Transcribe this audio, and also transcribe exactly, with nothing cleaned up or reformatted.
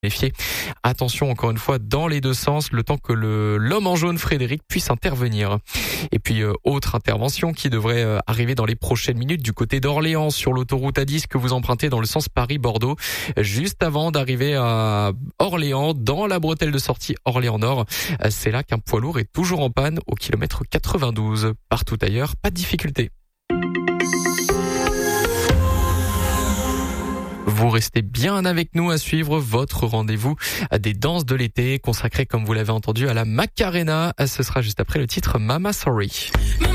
méfier. Attention encore une fois dans les deux sens, le temps que le l'homme en jaune Frédéric puisse intervenir. Et puis euh, autre intervention qui devrait euh, arriver dans les prochaines minutes du côté d'Orléans sur l'autoroute A dix que vous empruntez dans le sens Paris-Bordeaux, juste avant d'arriver à Orléans dans la bretelle de sortie Orléans-Nord. C'est là qu'un poids lourd est toujours en panne au kilomètre quatre-vingt-douze. Partout ailleurs, pas de difficulté. Vous restez bien avec nous à suivre votre rendez-vous des danses de l'été consacré, comme vous l'avez entendu, à la Macarena. Ce sera juste après le titre Mama Sorry.